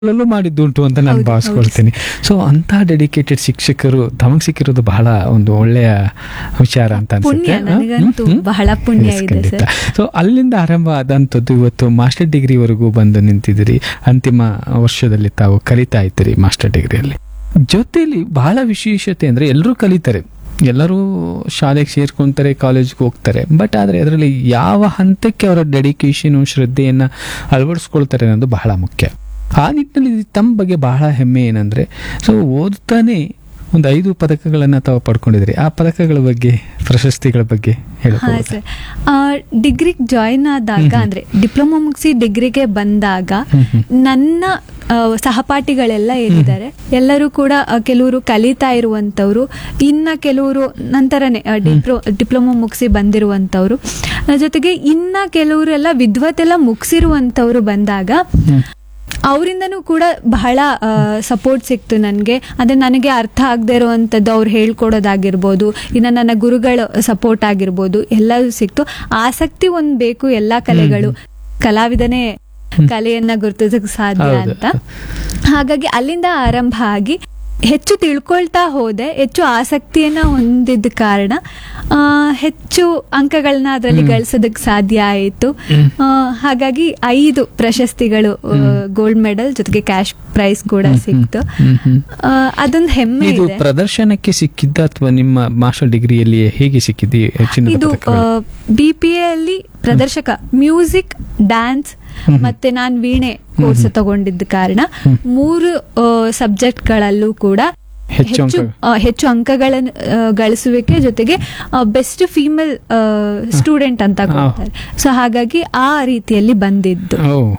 ಅಲ್ಲೂ ಮಾಡಿದ್ದುಂಟು ಅಂತ ನಾನು ಭಾವಿಸ್ಕೊಳ್ತೀನಿ. ಸೊ ಅಂತ ಡೆಡಿಕೇಟೆಡ್ ಶಿಕ್ಷಕರು ತಮಗೆ ಸಿಕ್ಕಿರೋದು ಬಹಳ ಒಂದು ಒಳ್ಳೆಯ ವಿಚಾರ ಅಂತ ಪುಣ್ಯ, ಅನ್ಸುತ್ತೆ. ನನಗಂತೂ ಬಹಳ ಪುಣ್ಯ ಇದೆ ಸರ್. ಸೊ ಅಲ್ಲಿಂದ ಆರಂಭ ಆದಂಥದ್ದು ಇವತ್ತು ಮಾಸ್ಟರ್ ಡಿಗ್ರಿವರೆಗೂ ಬಂದು ನಿಂತಿದ್ದೀರಿ. ಅಂತಿಮ ವರ್ಷದಲ್ಲಿ ತಾವು ಕಲಿತಾ ಇದ್ದೀರಿ ಮಾಸ್ಟರ್ ಡಿಗ್ರಿಯಲ್ಲಿ. ಜೊತೆಲಿ ಬಹಳ ವಿಶೇಷತೆ ಅಂದ್ರೆ ಎಲ್ಲರೂ ಕಲಿತಾರೆ, ಎಲ್ಲರೂ ಶಾಲೆಗೆ ಸೇರ್ಕೊಂತಾರೆ, ಕಾಲೇಜ್ಗೆ ಹೋಗ್ತಾರೆ. ಬಟ್ ಆದರೆ ಅದರಲ್ಲಿ ಯಾವ ಹಂತಕ್ಕೆ ಅವರ ಡೆಡಿಕೇಶನು ಶ್ರದ್ಧೆಯನ್ನು ಅಳವಡಿಸ್ಕೊಳ್ತಾರೆ ಅನ್ನೋದು ಬಹಳ ಮುಖ್ಯ. ಆ ನಿಟ್ಟಿನಲ್ಲಿ ತಮ್ಮ ಬಗ್ಗೆ ಬಹಳ ಹೆಮ್ಮೆ ಏನಂದ್ರೆ, ಸೊ ಓದುತ್ತಾನೆ ಒಂದು 5 ಪದಕಗಳನ್ನು ತಾವು ಪಡ್ಕೊಂಡಿದ್ರಿ. ಆ ಪದಕಗಳ ಬಗ್ಗೆ, ಪ್ರಶಸ್ತಿಗಳ ಬಗ್ಗೆ ಹಾಂ ಸರ್, ಡಿಗ್ರಿಗೆ ಜಾಯಿನ್ ಆದಾಗ ಅಂದ್ರೆ ಡಿಪ್ಲೊಮಾ ಮುಗಿಸಿ ಡಿಗ್ರಿಗೆ ಬಂದಾಗ ನನ್ನ ಸಹಪಾಠಿಗಳೆಲ್ಲ ಏನಿದ್ದಾರೆ ಎಲ್ಲರೂ ಕೂಡ ಕೆಲವರು ಕಲಿತಾ ಇರುವಂತವ್ರು, ಇನ್ನ ಕೆಲವರು ನಂತರನೇ ಡಿಪ್ಲೊಮಾ ಮುಗಿಸಿ ಬಂದಿರುವಂತವ್ರು, ಜೊತೆಗೆ ಇನ್ನ ಕೆಲವರೆಲ್ಲ ವಿದ್ವತ್ತೆಲ್ಲ ಮುಗಿಸಿರುವಂತವ್ರು ಬಂದಾಗ ಅವರಿಂದನೂ ಕೂಡ ಬಹಳ ಸಪೋರ್ಟ್ ಸಿಕ್ತು ನನಗೆ. ಅಂದರೆ ನನಗೆ ಅರ್ಥ ಆಗದೆ ಇರುವಂಥದ್ದು ಅವ್ರು ಹೇಳ್ಕೊಡೋದಾಗಿರ್ಬೋದು, ಇನ್ನು ನನ್ನ ಗುರುಗಳ ಸಪೋರ್ಟ್ ಆಗಿರ್ಬೋದು, ಎಲ್ಲವೂ ಸಿಕ್ತು. ಆಸಕ್ತಿ ಒಂದು ಬೇಕು, ಎಲ್ಲ ಕಲೆಗಳು, ಕಲಾವಿದನೇ ಕಲೆಯನ್ನ ಗುರುತಿಸಕ್ಕೆ ಸಾಧ್ಯ ಅಂತ. ಹಾಗಾಗಿ ಅಲ್ಲಿಂದ ಆರಂಭ ಆಗಿ ಹೆಚ್ಚು ತಿಳ್ಕೊಳ್ತಾ ಹೋದೆ, ಹೆಚ್ಚು ಆಸಕ್ತಿಯನ್ನ ಹೊಂದಿದ್ದ ಕಾರಣ ಹೆಚ್ಚು ಅಂಕಗಳನ್ನ ಅದರಲ್ಲಿ ಗಳಿಸೋದಕ್ಕೆ ಸಾಧ್ಯ ಆಯಿತು. ಹಾಗಾಗಿ 5 ಪ್ರಶಸ್ತಿಗಳು, ಗೋಲ್ಡ್ ಮೆಡಲ್ ಜೊತೆಗೆ ಕ್ಯಾಶ್ ಪ್ರೈಸ್ ಕೂಡ ಸಿಕ್ತು. ಅದೊಂದು ಹೆಮ್ಮೆ ಇದೆ. ಪ್ರದರ್ಶನಕ್ಕೆ ಸಿಕ್ಕಿದ್ದ ಅಥವಾ ನಿಮ್ಮ ಮಾಸ್ಟರ್ ಡಿಗ್ರಿಯಲ್ಲಿ ಹೇಗೆ ಸಿಕ್ಕಿದ್ದು? ಇದು BPA ಅಲ್ಲಿ ಪ್ರದರ್ಶಕ, ಮ್ಯೂಸಿಕ್, ಡ್ಯಾನ್ಸ್ ಮತ್ತೆ ನಾನು ವೀಣೆ ಕೋರ್ಸ್ ತಗೊಂಡಿದ್ದ ಕಾರಣ 3 ಸಬ್ಜೆಕ್ಟ್ಗಳಲ್ಲೂ ಕೂಡ ಹೆಚ್ಚು ಅಂಕಗಳನ್ನು ಗಳಿಸುವಿಕೆ, ಜೊತೆಗೆ ಬೆಸ್ಟ್ ಫೀಮೇಲ್ ಸ್ಟೂಡೆಂಟ್ ಅಂತ ಕೊಡ್ತಾರೆ. ಸೊ ಹಾಗಾಗಿ ಆ ರೀತಿಯಲ್ಲಿ ಬಂದಿದ್ದು.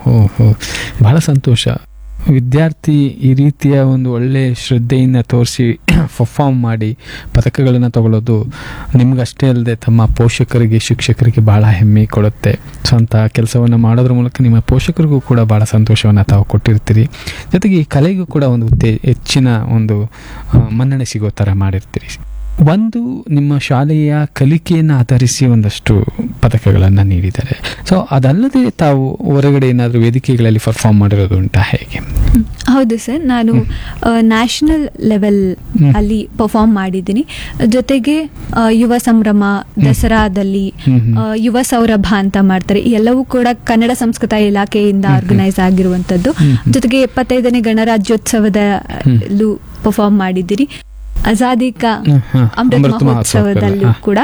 ಬಹಳ ಸಂತೋಷ. ವಿದ್ಯಾರ್ಥಿ ಈ ರೀತಿಯ ಒಂದು ಒಳ್ಳೆ ಶ್ರದ್ಧೆಯಿಂದ ತೋರಿಸಿ ಪರ್ಫಾರ್ಮ್ ಮಾಡಿ ಪದಕಗಳನ್ನು ತಗೊಳ್ಳೋದು ನಿಮ್ಗಷ್ಟೇ ಅಲ್ಲದೆ ತಮ್ಮ ಪೋಷಕರಿಗೆ, ಶಿಕ್ಷಕರಿಗೆ ಬಹಳ ಹೆಮ್ಮೆ ಕೊಡುತ್ತೆ. ಸ್ವಂತ ಕೆಲಸವನ್ನು ಮಾಡೋದ್ರ ಮೂಲಕ ನಿಮ್ಮ ಪೋಷಕರಿಗೂ ಕೂಡ ಬಹಳ ಸಂತೋಷವನ್ನು ತಾವು ಕೊಟ್ಟಿರ್ತೀರಿ. ಜೊತೆಗೆ ಈ ಕಲೆಗೂ ಕೂಡ ಒಂದು ಹೆಚ್ಚಿನ ಒಂದು ಮನ್ನಣೆ ಸಿಗೋ ಥರ ಮಾಡಿರ್ತೀರಿ. ಒಂದು ನಿಮ್ಮ ಶಾಲೆಯ ಕಲಿಕೆಯನ್ನು ಆಧರಿಸಿ ಒಂದಷ್ಟು ಪದಕಗಳನ್ನು ನೀಡಿದ್ದಾರೆ. ಸೊ ಅದಲ್ಲದೆ ತಾವು ಹೊರಗಡೆ ಏನಾದರೂ ವೇದಿಕೆಗಳಲ್ಲಿ ಪರ್ಫಾರ್ಮ್ ಮಾಡಿರೋದು ಉಂಟಾ, ಹೇಗೆ? ಹೌದು ಸರ್, ನಾನು ನ್ಯಾಷನಲ್ ಲೆವೆಲ್ ಅಲ್ಲಿ ಪರ್ಫಾರ್ಮ್ ಮಾಡಿದ್ದೀನಿ. ಜೊತೆಗೆ ಯುವ ಸಂಭ್ರಮ, ದಸರಾದಲ್ಲಿ ಯುವ ಸೌರಭ ಅಂತ ಮಾಡ್ತಾರೆ, ಎಲ್ಲವೂ ಕೂಡ ಕನ್ನಡ ಸಂಸ್ಕೃತ ಇಲಾಖೆಯಿಂದ ಆರ್ಗನೈಸ್ ಆಗಿರುವಂತದ್ದು. ಜೊತೆಗೆ 75ನೇ ಗಣರಾಜ್ಯೋತ್ಸವದಲ್ಲೂ ಪರ್ಫಾರ್ಮ್ ಮಾಡಿದ್ದೀರಿ. ಆಜಾದಿ ಕಾ ಅಮೃತ ಮಹೋತ್ಸವದಲ್ಲೂ ಕೂಡ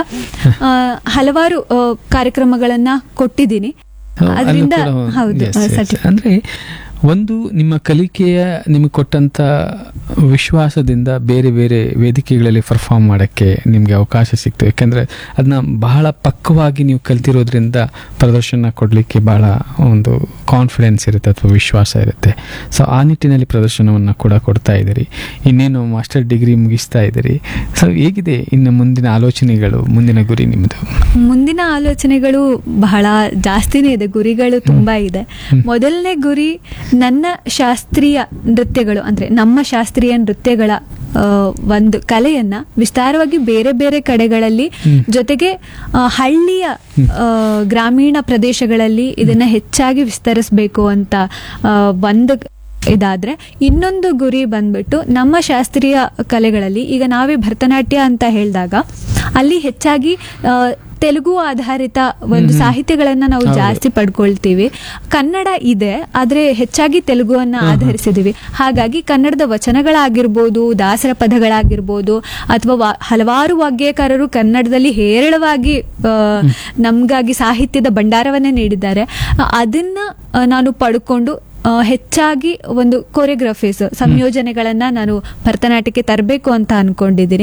ಹಲವಾರು ಕಾರ್ಯಕ್ರಮಗಳನ್ನ ಕೊಟ್ಟಿದ್ದೀನಿ. ಅದರಿಂದ ಹೌದು, ಅಂದ್ರೆ ಒಂದು ನಿಮ್ಮ ಕಲಿಕೆಯ ನಿಮಗೆ ಕೊಟ್ಟಂತ ವಿಶ್ವಾಸದಿಂದ ಬೇರೆ ಬೇರೆ ವೇದಿಕೆಗಳಲ್ಲಿ ಪರ್ಫಾರ್ಮ್ ಮಾಡೋಕ್ಕೆ ನಿಮಗೆ ಅವಕಾಶ ಸಿಕ್ತು. ಯಾಕೆಂದರೆ ಅದನ್ನ ಬಹಳ ಪಕ್ವವಾಗಿ ನೀವು ಕಲ್ತಿರೋದ್ರಿಂದ ಪ್ರದರ್ಶನ ಕೊಡಲಿಕ್ಕೆ ಬಹಳ ಒಂದು ಕಾನ್ಫಿಡೆನ್ಸ್ ಇರುತ್ತೆ ಅಥವಾ ವಿಶ್ವಾಸ ಇರುತ್ತೆ. ಸೊ ಆ ನಿಟ್ಟಿನಲ್ಲಿ ಪ್ರದರ್ಶನವನ್ನು ಕೂಡ ಕೊಡ್ತಾ ಇದ್ದೀರಿ. ಇನ್ನೇನು ಮಾಸ್ಟರ್ ಡಿಗ್ರಿ ಮುಗಿಸ್ತಾ ಇದ್ದೀರಿ. ಸೊ ಹೇಗಿದೆ ಇನ್ನು ಮುಂದಿನ ಆಲೋಚನೆಗಳು, ಮುಂದಿನ ಗುರಿ ನಿಮ್ಮದು? ಮುಂದಿನ ಆಲೋಚನೆಗಳು ಬಹಳ ಜಾಸ್ತಿನೇ ಇದೆ, ಗುರಿಗಳು ತುಂಬಾ ಇದೆ. ಮೊದಲನೇ ಗುರಿ ನನ್ನ ಶಾಸ್ತ್ರೀಯ ನೃತ್ಯಗಳು, ಅಂದ್ರೆ ನಮ್ಮ ಶಾಸ್ತ್ರೀಯ ನೃತ್ಯಗಳ ಒಂದು ಕಲೆಯನ್ನ ವಿಸ್ತಾರವಾಗಿ ಬೇರೆ ಬೇರೆ ಕಡೆಗಳಲ್ಲಿ, ಜೊತೆಗೆ ಹಳ್ಳಿಯ ಗ್ರಾಮೀಣ ಪ್ರದೇಶಗಳಲ್ಲಿ ಇದನ್ನ ಹೆಚ್ಚಾಗಿ ವಿಸ್ತರಿಸಬೇಕು ಅಂತ ಒಂದು ಇದಾದ್ರೆ, ಇನ್ನೊಂದು ಗುರಿ ಬಂದ್ಬಿಟ್ಟು ನಮ್ಮ ಶಾಸ್ತ್ರೀಯ ಕಲೆಗಳಲ್ಲಿ ಈಗ ನಾವೇ ಭರತನಾಟ್ಯ ಅಂತ ಹೇಳಿದಾಗ ಅಲ್ಲಿ ಹೆಚ್ಚಾಗಿ ತೆಲುಗು ಆಧಾರಿತ ಒಂದು ಸಾಹಿತ್ಯಗಳನ್ನ ನಾವು ಜಾಸ್ತಿ ಪಡ್ಕೊಳ್ತೀವಿ. ಕನ್ನಡ ಇದೆ, ಆದ್ರೆ ಹೆಚ್ಚಾಗಿ ತೆಲುಗುವನ್ನ ಆಧರಿಸಿದೀವಿ. ಹಾಗಾಗಿ ಕನ್ನಡದ ವಚನಗಳಾಗಿರ್ಬೋದು, ದಾಸರ ಪದಗಳಾಗಿರ್ಬೋದು, ಅಥವಾ ಹಲವಾರು ವಾಗ್ಯಕಾರರು ಕನ್ನಡದಲ್ಲಿ ಹೇರಳವಾಗಿ ನಮ್ಗಾಗಿ ಸಾಹಿತ್ಯದ ಭಂಡಾರವನ್ನೇ ನೀಡಿದ್ದಾರೆ. ಅದನ್ನ ನಾನು ಪಡ್ಕೊಂಡು ಹೆಚ್ಚಾಗಿ ಒಂದು ಕೊರಿಯೋಗ್ರಫೀಸ್, ಸಂಯೋಜನೆಗಳನ್ನ ನಾನು ಭರತನಾಟ್ಯಕ್ಕೆ ತರಬೇಕು ಅಂತ ಅನ್ಕೊಂಡಿದ್ದೀನಿ.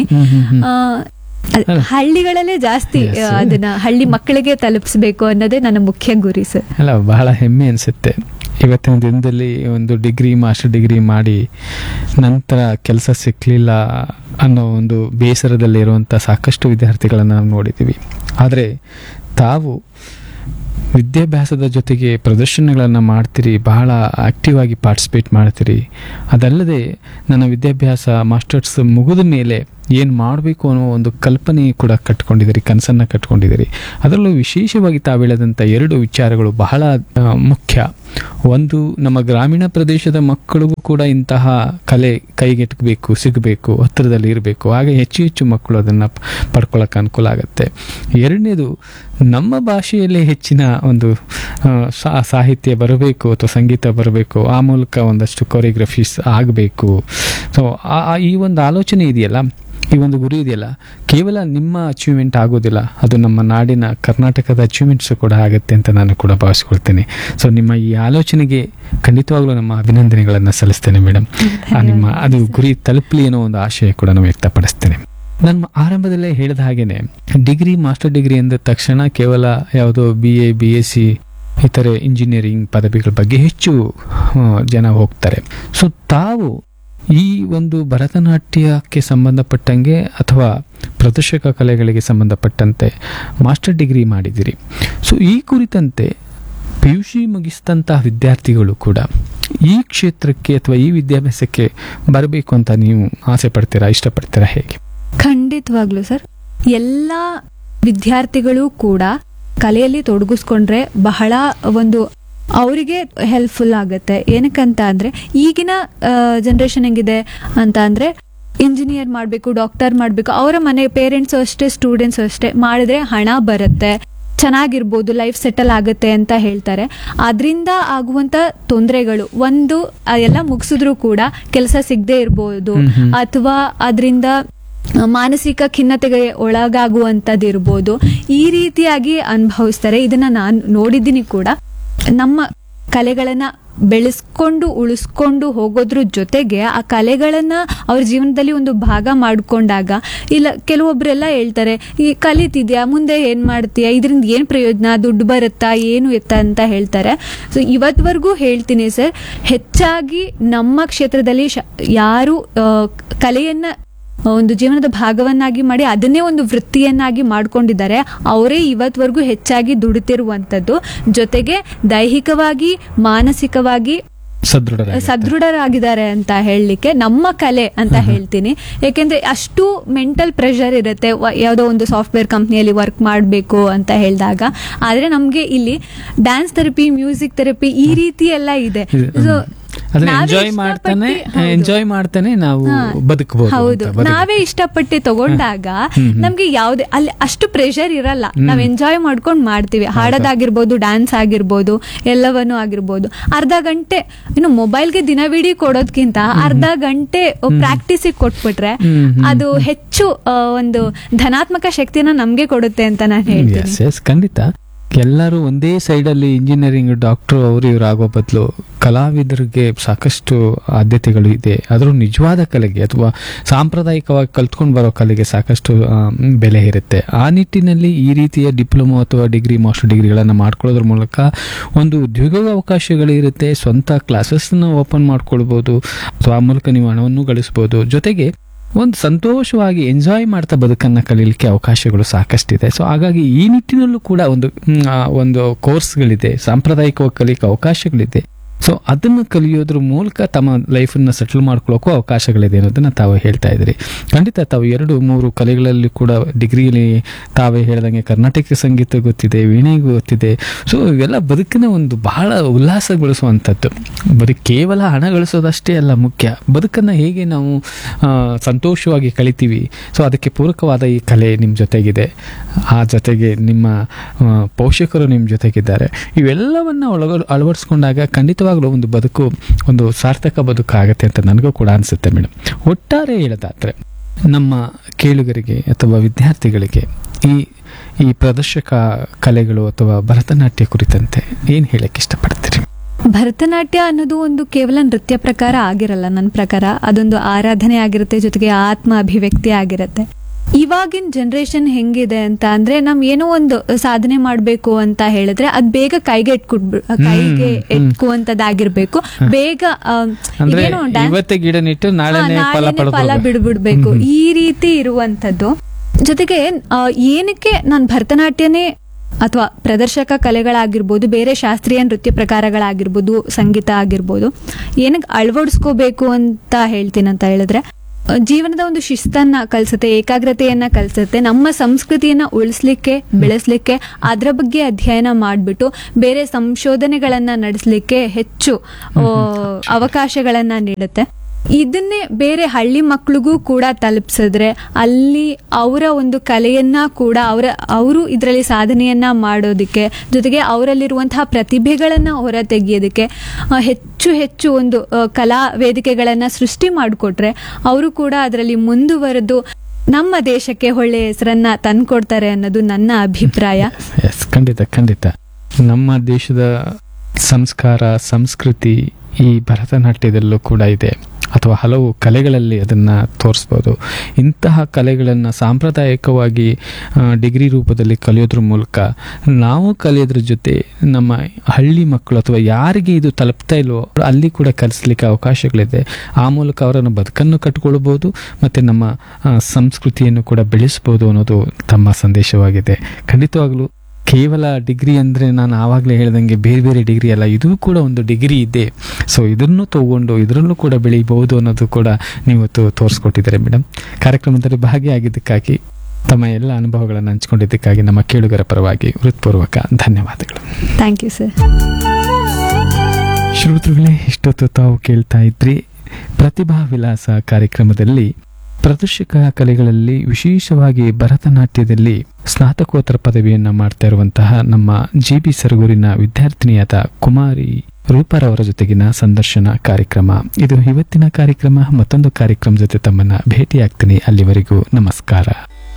ಹಳ್ಳಿಗಳಲ್ಲೇ ಜಾಸ್ತಿ ಅದನ್ನ ಹಳ್ಳಿ ಮಕ್ಕಳಿಗೆ ತಲುಪಿಸಬೇಕು ಅನ್ನೋದೇ ನನ್ನ ಮುಖ್ಯ ಗುರಿ ಸರ್. ಅಲ್ಲ, ಬಹಳ ಹೆಮ್ಮೆ ಅನ್ಸುತ್ತೆ. ಇವತ್ತಿನ ದಿನದಲ್ಲಿ ಒಂದು ಡಿಗ್ರಿ, ಮಾಸ್ಟರ್ ಡಿಗ್ರಿ ಮಾಡಿ ನಂತರ ಕೆಲಸ ಸಿಕ್ಕಲಿಲ್ಲ ಅನ್ನೋ ಒಂದು ಬೇಸರದಲ್ಲಿರುವಂಥ ಸಾಕಷ್ಟು ವಿದ್ಯಾರ್ಥಿಗಳನ್ನು ನಾವು ನೋಡಿದ್ದೀವಿ. ಆದರೆ ತಾವು ವಿದ್ಯಾಭ್ಯಾಸದ ಜೊತೆಗೆ ಪ್ರದರ್ಶನಗಳನ್ನು ಮಾಡ್ತೀರಿ, ಬಹಳ ಆಕ್ಟಿವ್ ಆಗಿ ಪಾರ್ಟಿಸಿಪೇಟ್ ಮಾಡ್ತೀರಿ. ಅದಲ್ಲದೆ ನನ್ನ ವಿದ್ಯಾಭ್ಯಾಸ ಮಾಸ್ಟರ್ಸ್ ಮುಗಿದ ಮೇಲೆ ಏನು ಮಾಡಬೇಕು ಅನ್ನೋ ಒಂದು ಕಲ್ಪನೆ ಕೂಡ ಕಟ್ಕೊಂಡಿದ್ದೀರಿ, ಕನಸನ್ನು ಕಟ್ಕೊಂಡಿದ್ದೀರಿ. ಅದರಲ್ಲೂ ವಿಶೇಷವಾಗಿ ತಾವು ಹೇಳಿದಂಥ 2 ವಿಚಾರಗಳು ಬಹಳ ಮುಖ್ಯ. ಒಂದು ನಮ್ಮ ಗ್ರಾಮೀಣ ಪ್ರದೇಶದ ಮಕ್ಕಳಿಗೂ ಕೂಡ ಇಂತಹ ಕಲೆ ಕೈಗೆಟಕಬೇಕು, ಸಿಗಬೇಕು, ಹತ್ತಿರದಲ್ಲಿ ಇರಬೇಕು. ಆಗ ಹೆಚ್ಚು ಹೆಚ್ಚು ಮಕ್ಕಳು ಅದನ್ನು ಪಡ್ಕೊಳ್ಳೋಕೆ ಅನುಕೂಲ ಆಗುತ್ತೆ. ಎರಡನೇದು, ನಮ್ಮ ಭಾಷೆಯಲ್ಲೇ ಹೆಚ್ಚಿನ ಒಂದು ಸಾಹಿತ್ಯ ಬರಬೇಕು ಅಥವಾ ಸಂಗೀತ ಬರಬೇಕು, ಆ ಮೂಲಕ ಒಂದಷ್ಟು ಕೊರಿಯೋಗ್ರಫೀಸ್ ಆಗಬೇಕು. ಸೊ ಈ ಒಂದು ಆಲೋಚನೆ ಇದೆಯಲ್ಲ, ಈ ಒಂದು ಗುರಿ ಇದೆಯಲ್ಲ, ಕೇವಲ ನಿಮ್ಮ ಅಚೀವ್ಮೆಂಟ್ ಆಗೋದಿಲ್ಲ, ಅದು ನಮ್ಮ ನಾಡಿನ ಕರ್ನಾಟಕದ ಅಚೀವ್ಮೆಂಟ್ಸು ಕೂಡ ಆಗುತ್ತೆ ಅಂತ ನಾನು ಕೂಡ ಭಾವಿಸ್ಕೊಳ್ತೇನೆ. ಸೊ ನಿಮ್ಮ ಈ ಆಲೋಚನೆಗೆ ಖಂಡಿತವಾಗ್ಲೂ ನಮ್ಮ ಅಭಿನಂದನೆಗಳನ್ನು ಸಲ್ಲಿಸ್ತೇನೆ ಮೇಡಮ್. ನಿಮ್ಮ ಅದು ಗುರಿ ತಲುಪಲಿ ಅನ್ನೋ ಒಂದು ಆಶಯ ಕೂಡ ನಾನು ವ್ಯಕ್ತಪಡಿಸ್ತೇನೆ. ನಾನು ಆರಂಭದಲ್ಲೇ ಹೇಳಿದ ಹಾಗೇನೆ ಡಿಗ್ರಿ, ಮಾಸ್ಟರ್ ಡಿಗ್ರಿ ಅಂದ ತಕ್ಷಣ ಕೇವಲ ಯಾವುದೋ BA, BSc ಇತರೆ ಇಂಜಿನಿಯರಿಂಗ್ ಪದವಿಗಳ ಬಗ್ಗೆ ಹೆಚ್ಚು ಜನ ಹೋಗ್ತಾರೆ. ಸೊ ತಾವು ಈ ಒಂದು ಭರತನಾಟ್ಯಕ್ಕೆ ಸಂಬಂಧಪಟ್ಟಂಗೆ ಅಥವಾ ಪ್ರದರ್ಶಕ ಕಲೆಗಳಿಗೆ ಸಂಬಂಧಪಟ್ಟಂತೆ ಮಾಸ್ಟರ್ ಡಿಗ್ರಿ ಮಾಡಿದಿರಿ. ಸೊ ಈ ಕುರಿತಂತೆ PUC ಮುಗಿಸಿದಂತಹ ವಿದ್ಯಾರ್ಥಿಗಳು ಕೂಡ ಈ ಕ್ಷೇತ್ರಕ್ಕೆ ಅಥವಾ ಈ ವಿದ್ಯಾಭ್ಯಾಸಕ್ಕೆ ಬರಬೇಕು ಅಂತ ನೀವು ಆಸೆ ಪಡ್ತೀರಾ, ಇಷ್ಟಪಡ್ತೀರಾ, ಹೇಗೆ? ಖಂಡಿತವಾಗ್ಲೂ ಸರ್, ಎಲ್ಲ ವಿದ್ಯಾರ್ಥಿಗಳು ಕೂಡ ಕಲೆಯಲ್ಲಿ ತೊಡಗಿಸ್ಕೊಂಡ್ರೆ ಬಹಳ ಒಂದು ಅವರಿಗೆ ಹೆಲ್ಪ್ಫುಲ್ ಆಗುತ್ತೆ. ಏನಕ್ಕಂತ ಅಂದ್ರೆ ಈಗಿನ ಜನರೇಷನ್ ಹೆಂಗಿದೆ ಅಂತ ಅಂದ್ರೆ ಇಂಜಿನಿಯರ್ ಮಾಡಬೇಕು, ಡಾಕ್ಟರ್ ಮಾಡಬೇಕು, ಅವರ ಮನೆ ಪೇರೆಂಟ್ಸ್ ಅಷ್ಟೇ, ಸ್ಟೂಡೆಂಟ್ಸ್ ಅಷ್ಟೇ, ಮಾಡಿದ್ರೆ ಹಣ ಬರುತ್ತೆ, ಚೆನ್ನಾಗಿರ್ಬೋದು, ಲೈಫ್ ಸೆಟಲ್ ಆಗುತ್ತೆ ಅಂತ ಹೇಳ್ತಾರೆ. ಅದರಿಂದ ಆಗುವಂತ ತೊಂದರೆಗಳು, ಒಂದು ಎಲ್ಲ ಮುಗಿಸಿದ್ರು ಕೂಡ ಕೆಲಸ ಸಿಗದೆ ಇರ್ಬೋದು, ಅಥವಾ ಅದರಿಂದ ಮಾನಸಿಕ ಖಿನ್ನತೆಗೆ ಒಳಗಾಗುವಂಥದ್ದಿರ್ಬೋದು, ಈ ರೀತಿಯಾಗಿ ಅನುಭವಿಸ್ತಾರೆ. ಇದನ್ನ ನಾನು ನೋಡಿದ್ದೀನಿ ಕೂಡ. ನಮ್ಮ ಕಲೆಗಳನ್ನ ಬೆಳೆಸ್ಕೊಂಡು ಉಳಿಸ್ಕೊಂಡು ಹೋಗೋದ್ರ ಜೊತೆಗೆ ಆ ಕಲೆಗಳನ್ನ ಅವ್ರ ಜೀವನದಲ್ಲಿ ಒಂದು ಭಾಗ ಮಾಡ್ಕೊಂಡಾಗ, ಇಲ್ಲ ಕೆಲವೊಬ್ರೆಲ್ಲ ಹೇಳ್ತಾರೆ, ಈ ಕಲಿತಿದ್ಯಾ, ಮುಂದೆ ಏನ್ ಮಾಡ್ತೀಯಾ, ಇದರಿಂದ ಏನ್ ಪ್ರಯೋಜನ, ದುಡ್ಡು ಬರುತ್ತಾ, ಏನು ಎತ್ತ ಅಂತ ಹೇಳ್ತಾರೆ. ಸೊ ಇವತ್ವರೆಗೂ ಹೇಳ್ತೀನಿ ಸರ್, ಹೆಚ್ಚಾಗಿ ನಮ್ಮ ಕ್ಷೇತ್ರದಲ್ಲಿ ಯಾರು ಕಲೆಯನ್ನ ಒಂದು ಜೀವನದ ಭಾಗವನ್ನಾಗಿ ಮಾಡಿ ಅದನ್ನೇ ಒಂದು ವೃತ್ತಿಯನ್ನಾಗಿ ಮಾಡ್ಕೊಂಡಿದ್ದಾರೆ, ಅವರೇ ಇವತ್ವರೆಗೂ ಹೆಚ್ಚಾಗಿ ದುಡಿತಿರುವಂತದ್ದು. ಜೊತೆಗೆ ದೈಹಿಕವಾಗಿ, ಮಾನಸಿಕವಾಗಿ ಸದೃಢರಾಗಿದ್ದಾರೆ ಅಂತ ಹೇಳಲಿಕ್ಕೆ ನಮ್ಮ ಕಲೆ ಅಂತ ಹೇಳ್ತೀನಿ. ಯಾಕೆಂದ್ರೆ ಅಷ್ಟು ಮೆಂಟಲ್ ಪ್ರೆಷರ್ ಇರುತ್ತೆ ಯಾವುದೋ ಒಂದು ಸಾಫ್ಟ್ವೇರ್ ಕಂಪ್ನಿಯಲ್ಲಿ ವರ್ಕ್ ಮಾಡಬೇಕು ಅಂತ ಹೇಳಿದಾಗ. ಆದ್ರೆ ನಮ್ಗೆ ಇಲ್ಲಿ ಡ್ಯಾನ್ಸ್ ಥೆರಪಿ, ಮ್ಯೂಸಿಕ್ ಥೆರಪಿ, ಈ ರೀತಿ ಎಲ್ಲ ಇದೆ. ಸೊ ಎಂಜಾಯ್ ಮಾಡ್ತಾನೆ ನಾವು ಬದುಕಬಹುದು. ಹೌದು, ನಾವೇ ಇಷ್ಟಪಟ್ಟು ತಗೊಂಡಾಗ ನಮ್ಗೆ ಯಾವುದೇ ಅಲ್ಲಿ ಅಷ್ಟು ಪ್ರೆಷರ್ ಇರಲ್ಲ. ನಾವ್ ಎಂಜಾಯ್ ಮಾಡ್ಕೊಂಡು ಮಾಡ್ತೀವಿ. ಹಾಡೋದಾಗಿರ್ಬೋದು, ಡ್ಯಾನ್ಸ್ ಆಗಿರ್ಬೋದು, ಎಲ್ಲವನ್ನೂ ಆಗಿರ್ಬೋದು. ಅರ್ಧ ಗಂಟೆ ಇನ್ನು ಮೊಬೈಲ್ಗೆ ದಿನವಿಡೀ ಕೊಡೋದ್ಕಿಂತ ಅರ್ಧ ಗಂಟೆ ಪ್ರಾಕ್ಟೀಸಿಗೆ ಕೊಟ್ಬಿಟ್ರೆ ಅದು ಹೆಚ್ಚು ಒಂದು ಧನಾತ್ಮಕ ಶಕ್ತಿನ ನಮ್ಗೆ ಕೊಡುತ್ತೆ ಅಂತ ನಾನು ಹೇಳ್ತೀನಿ. ಖಂಡಿತ. ಎಲ್ಲರೂ ಒಂದೇ ಸೈಡಲ್ಲಿ ಇಂಜಿನಿಯರಿಂಗ್, ಡಾಕ್ಟರ್ ಅವರು ಇವರು ಆಗೋ ಬದಲು ಕಲಾವಿದರಿಗೆ ಸಾಕಷ್ಟು ಆದ್ಯತೆಗಳು ಇದೆ. ಅದರ ನಿಜವಾದ ಕಲೆಗೆ ಅಥವಾ ಸಾಂಪ್ರದಾಯಿಕವಾಗಿ ಕಲ್ತ್ಕೊಂಡು ಬರೋ ಕಲೆಗೆ ಸಾಕಷ್ಟು ಬೆಲೆ ಇರುತ್ತೆ. ಆ ನಿಟ್ಟಿನಲ್ಲಿ ಈ ರೀತಿಯ ಡಿಪ್ಲೊಮೊ ಅಥವಾ ಡಿಗ್ರಿ, ಮಾಸ್ಟರ್ ಡಿಗ್ರಿಗಳನ್ನು ಮಾಡ್ಕೊಳ್ಳೋದ್ರ ಮೂಲಕ ಒಂದು ಉದ್ಯೋಗಾವಕಾಶಗಳಿರುತ್ತೆ. ಸ್ವಂತ ಕ್ಲಾಸಸ್ನ ಓಪನ್ ಮಾಡ್ಕೊಳ್ಬೋದು, ಅಥವಾ ಆ ಮೂಲಕ ನೀವು ಹಣವನ್ನು ಗಳಿಸ್ಬೋದು. ಜೊತೆಗೆ ಒಂದು ಸಂತೋಷವಾಗಿ ಎಂಜಾಯ್ ಮಾಡ್ತಾ ಬದುಕನ್ನು ಕಲೀಲಿಕ್ಕೆ ಅವಕಾಶಗಳು ಸಾಕಷ್ಟಿದೆ. ಸೊ ಹಾಗಾಗಿ ಈ ನಿಟ್ಟಿನಲ್ಲೂ ಕೂಡ ಒಂದು ಕೋರ್ಸ್ಗಳಿದೆ, ಸಾಂಪ್ರದಾಯಿಕವಾಗಿ ಕಲಿಯಕ್ಕೆ ಅವಕಾಶಗಳಿದೆ. ಸೊ ಅದನ್ನು ಕಲಿಯೋದ್ರ ಮೂಲಕ ತಮ್ಮ ಲೈಫನ್ನು ಸೆಟಲ್ ಮಾಡ್ಕೊಳ್ಳೋಕ್ಕೂ ಅವಕಾಶಗಳಿದೆ ಅನ್ನೋದನ್ನು ತಾವು ಹೇಳ್ತಾ ಇದ್ರಿ. ಖಂಡಿತ ತಾವು 2-3 ಕಲೆಗಳಲ್ಲಿ ಕೂಡ ಡಿಗ್ರಿಯಲ್ಲಿ ತಾವೇ ಹೇಳ್ದಂಗೆ ಕರ್ನಾಟಕ ಸಂಗೀತ ಗೊತ್ತಿದೆ, ವೀಣೆಗೂ ಗೊತ್ತಿದೆ. ಸೊ ಇವೆಲ್ಲ ಬದುಕಿನ ಒಂದು ಬಹಳ ಉಲ್ಲಾಸಗೊಳಿಸುವಂಥದ್ದು. ಕೇವಲ ಹಣ ಗಳಿಸೋದಷ್ಟೇ ಅಲ್ಲ ಮುಖ್ಯ, ಬದುಕನ್ನು ಹೇಗೆ ನಾವು ಸಂತೋಷವಾಗಿ ಕಳಿತೀವಿ. ಸೊ ಅದಕ್ಕೆ ಪೂರಕವಾದ ಈ ಕಲೆ ನಿಮ್ಮ ಜೊತೆಗಿದೆ, ಆ ಜೊತೆಗೆ ನಿಮ್ಮ ಪೋಷಕರು ನಿಮ್ಮ ಜೊತೆಗಿದ್ದಾರೆ. ಇವೆಲ್ಲವನ್ನು ಅಳವಡಿಸ್ಕೊಂಡಾಗ ಖಂಡಿತವಾಗ್ಲೂ ಒಂದು ಬದುಕು ಒಂದು ಸಾರ್ಥಕ ಬದುಕು ಆಗುತ್ತೆ ಅಂತ ನನಗೂ ಕೂಡ ಅನಿಸುತ್ತೆ ಮೇಡಮ್. ಒಟ್ಟಾರೆ ಹೇಳೋದಾದ್ರೆ ನಮ್ಮ ಕೇಳುಗರಿಗೆ ಅಥವಾ ವಿದ್ಯಾರ್ಥಿಗಳಿಗೆ ಈ ಪ್ರದರ್ಶಕ ಕಲೆಗಳು ಅಥವಾ ಭರತನಾಟ್ಯ ಕುರಿತಂತೆ ಏನು ಹೇಳಕ್ಕೆ ಇಷ್ಟಪಡ್ತೀರಿ? ಭರತನಾಟ್ಯ ಅನ್ನೋದು ಒಂದು ಕೇವಲ ನೃತ್ಯ ಪ್ರಕಾರ ಆಗಿರಲ್ಲ. ನನ್ನ ಪ್ರಕಾರ ಅದೊಂದು ಆರಾಧನೆ ಆಗಿರುತ್ತೆ, ಜೊತೆಗೆ ಆತ್ಮ ಅಭಿವ್ಯಕ್ತಿ ಆಗಿರುತ್ತೆ. ಇವಾಗಿನ ಜನರೇಷನ್ ಹೆಂಗಿದೆ ಅಂತ ಅಂದ್ರೆ ನಾವ್ ಏನೋ ಒಂದು ಸಾಧನೆ ಮಾಡ್ಬೇಕು ಅಂತ ಹೇಳಿದ್ರೆ ಅದ್ ಬೇಗ ಕೈಗೆ ಎಟ್ಕುವಂತದ್ದಾಗಿರ್ಬೇಕು. ಬೇಗ ಫಲ ಬಿಡ್ಬಿಡ್ಬೇಕು, ಈ ರೀತಿ ಇರುವಂತದ್ದು. ಜೊತೆಗೆ ಏನಕ್ಕೆ ನಾನು ಭರತನಾಟ್ಯನೇ ಅಥವಾ ಪ್ರದರ್ಶಕ ಕಲೆಗಳಾಗಿರ್ಬೋದು, ಬೇರೆ ಶಾಸ್ತ್ರೀಯ ನೃತ್ಯ ಪ್ರಕಾರಗಳಾಗಿರ್ಬೋದು, ಸಂಗೀತ ಆಗಿರ್ಬೋದು, ಏನಕ್ಕೆ ಅಳವಡಿಸ್ಕೋಬೇಕು ಅಂತ ಹೇಳ್ತೀನಿ ಅಂತ ಹೇಳಿದ್ರೆ, ಜೀವನದ ಒಂದು ಶಿಸ್ತನ್ನ ಕಲಿಸುತ್ತೆ, ಏಕಾಗ್ರತೆಯನ್ನ ಕಲಿಸುತ್ತೆ. ನಮ್ಮ ಸಂಸ್ಕೃತಿಯನ್ನ ಉಳಿಸ್ಲಿಕ್ಕೆ, ಬೆಳೆಸ್ಲಿಕ್ಕೆ ಅದರ ಬಗ್ಗೆ ಅಧ್ಯಯನ ಮಾಡಿಬಿಟ್ಟು ಬೇರೆ ಸಂಶೋಧನೆಗಳನ್ನ ನಡೆಸಲಿಕ್ಕೆ ಹೆಚ್ಚು ಅವಕಾಶಗಳನ್ನ ನೀಡುತ್ತೆ. ಇದನ್ನೇ ಬೇರೆ ಹಳ್ಳಿ ಮಕ್ಳಿಗೂ ಕೂಡ ತಲುಪಿಸಿದ್ರೆ ಅಲ್ಲಿ ಅವರ ಒಂದು ಕಲೆಯನ್ನ ಕೂಡ ಅವರು ಇದರಲ್ಲಿ ಸಾಧನೆಯನ್ನ ಮಾಡೋದಕ್ಕೆ, ಜೊತೆಗೆ ಅವರಲ್ಲಿರುವಂತಹ ಪ್ರತಿಭೆಗಳನ್ನ ಹೊರ ತೆಗೆಯೋದಕ್ಕೆ ಹೆಚ್ಚು ಹೆಚ್ಚು ಒಂದು ಕಲಾ ವೇದಿಕೆಗಳನ್ನ ಸೃಷ್ಟಿ ಮಾಡಿಕೊಟ್ರೆ ಅವರು ಕೂಡ ಅದರಲ್ಲಿ ಮುಂದುವರೆದು ನಮ್ಮ ದೇಶಕ್ಕೆ ಒಳ್ಳೆಯ ಹೆಸರನ್ನ ತಂದ್ಕೊಡ್ತಾರೆ ಅನ್ನೋದು ನನ್ನ ಅಭಿಪ್ರಾಯ. ಖಂಡಿತ ನಮ್ಮ ದೇಶದ ಸಂಸ್ಕಾರ, ಸಂಸ್ಕೃತಿ ಈ ಭರತನಾಟ್ಯದಲ್ಲೂ ಕೂಡ ಇದೆ, ಅಥವಾ ಹಲವು ಕಲೆಗಳಲ್ಲಿ ಅದನ್ನು ತೋರಿಸ್ಬೋದು. ಇಂತಹ ಕಲೆಗಳನ್ನು ಸಾಂಪ್ರದಾಯಿಕವಾಗಿ ಡಿಗ್ರಿ ರೂಪದಲ್ಲಿ ಕಲಿಯೋದ್ರ ಮೂಲಕ ನಾವು ಕಲಿಯೋದ್ರ ಜೊತೆ ನಮ್ಮ ಹಳ್ಳಿ ಮಕ್ಕಳು ಅಥವಾ ಯಾರಿಗೆ ಇದು ತಲುಪ್ತಾ ಇಲ್ವೋ ಅಲ್ಲಿ ಕೂಡ ಕಲಿಸ್ಲಿಕ್ಕೆ ಅವಕಾಶಗಳಿದೆ. ಆ ಮೂಲಕ ಅವರನ್ನು ಬದುಕನ್ನು ಕಟ್ಕೊಳ್ಬೋದು ಮತ್ತು ನಮ್ಮ ಸಂಸ್ಕೃತಿಯನ್ನು ಕೂಡ ಬೆಳೆಸ್ಬೋದು ಅನ್ನೋದು ತಮ್ಮ ಸಂದೇಶವಾಗಿದೆ. ಖಂಡಿತವಾಗ್ಲೂ ಕೇವಲ ಡಿಗ್ರಿ ಅಂದರೆ ನಾನು ಆವಾಗಲೇ ಹೇಳ್ದಂಗೆ ಬೇರೆ ಬೇರೆ ಡಿಗ್ರಿ ಅಲ್ಲ, ಇದು ಕೂಡ ಒಂದು ಡಿಗ್ರಿ ಇದೆ. ಸೊ ಇದನ್ನು ತಗೊಂಡು ಇದರಲ್ಲೂ ಕೂಡ ಬೆಳೀಬಹುದು ಅನ್ನೋದು ಕೂಡ ನೀವತ್ತು ತೋರಿಸ್ಕೊಟ್ಟಿದ್ದಾರೆ ಮೇಡಮ್. ಕಾರ್ಯಕ್ರಮದಲ್ಲಿ ಭಾಗಿಯಾಗಿದ್ದಕ್ಕಾಗಿ, ತಮ್ಮ ಎಲ್ಲ ಅನುಭವಗಳನ್ನು ಹಂಚಿಕೊಂಡಿದ್ದಕ್ಕಾಗಿ ನಮ್ಮ ಕೇಳುಗರ ಪರವಾಗಿ ಹೃತ್ಪೂರ್ವಕ ಧನ್ಯವಾದಗಳು. Thank you sir. ಶ್ರೋತೃಗಳೇ, ಇಷ್ಟೊತ್ತು ತಾವು ಕೇಳ್ತಾ ಇದ್ರಿ ಪ್ರತಿಭಾ ವಿಲಾಸ ಕಾರ್ಯಕ್ರಮದಲ್ಲಿ ಪ್ರದರ್ಶಕ ಕಲೆಗಳಲ್ಲಿ ವಿಶೇಷವಾಗಿ ಭರತನಾಟ್ಯದಲ್ಲಿ ಸ್ನಾತಕೋತ್ತರ ಪದವಿಯನ್ನ ಮಾಡ್ತಾ ಇರುವಂತಹ ನಮ್ಮ JB ಸರಗೂರಿನ ವಿದ್ಯಾರ್ಥಿನಿಯಾದ ಕುಮಾರಿ ರೂಪಾರವರ ಜೊತೆಗಿನ ಸಂದರ್ಶನ ಕಾರ್ಯಕ್ರಮ ಇದು. ಇವತ್ತಿನ ಕಾರ್ಯಕ್ರಮ. ಮತ್ತೊಂದು ಕಾರ್ಯಕ್ರಮ ಜೊತೆ ತಮ್ಮನ್ನ ಭೇಟಿಯಾಗ್ತೀನಿ. ಅಲ್ಲಿವರೆಗೂ ನಮಸ್ಕಾರ.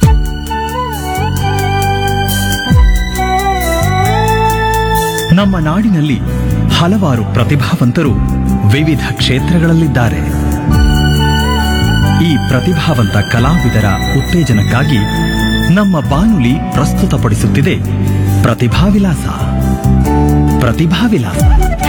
ನಮ್ಮ ನಾಡಿನಲ್ಲಿ ಹಲವಾರು ಪ್ರತಿಭಾವಂತರು ವಿವಿಧ ಕ್ಷೇತ್ರಗಳಲ್ಲಿದ್ದಾರೆ. ಈ ಪ್ರತಿಭಾವಂತ ಕಲಾವಿದರ ಉತ್ತೇಜನಕ್ಕಾಗಿ ನಮ್ಮ ಬಾನುಲಿ ಪ್ರಸ್ತುತಪಡಿಸುತ್ತಿದೆ ಪ್ರತಿಭಾ ವಿಲಾಸ.